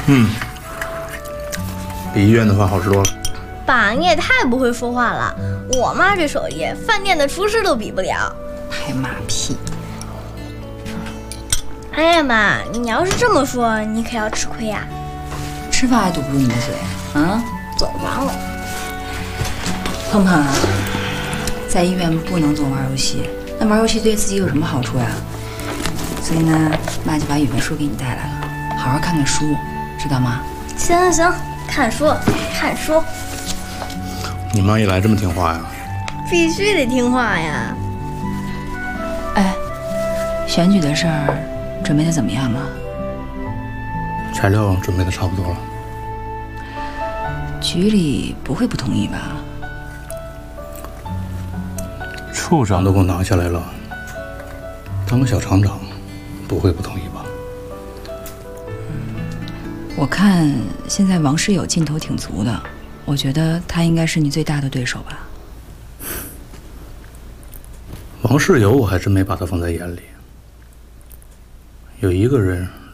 嗯，比医院的饭好吃多了。 爸，你也太不会说话了。我妈这手艺，饭店的厨师都比不了。 拍马屁。 哎呀妈，你要是这么说，你可要吃亏呀。 吃饭还堵不住你的嘴啊？ 走完了。 胖胖啊，在医院不能总玩游戏，那玩游戏对自己有什么好处呀？所以呢，妈就把语文书给你带来了，好好看看书，知道吗？ 行行行，看书看书。 你妈一来这么听话呀？ 必须得听话呀。 哎，选举的事儿准备的怎么样了？ 材料准备的差不多了。 局里不会不同意吧？ 处长都给我拿下来了，当个小厂长不会不同意吧？ 我看现在王世友劲头挺足的，我觉得他应该是你最大的对手吧。 王世友我还真没把他放在眼里，有一个人